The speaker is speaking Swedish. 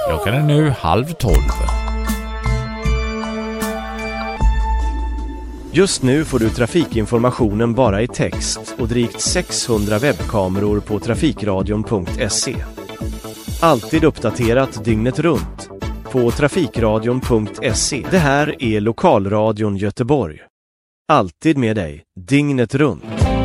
Klockan är nu 11:30. Just nu får du trafikinformationen bara i text och drygt 600 webbkameror på trafikradion.se. Alltid uppdaterat dygnet runt på trafikradion.se. Det här är Lokalradion Göteborg. Alltid med dig, dygnet runt.